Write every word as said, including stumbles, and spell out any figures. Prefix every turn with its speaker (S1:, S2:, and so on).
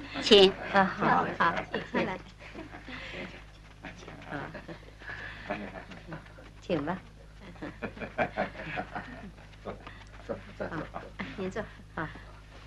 S1: 请。
S2: 啊，好好，
S3: 请来。
S2: 啊，请吧。
S4: 坐坐坐坐，
S3: 您坐。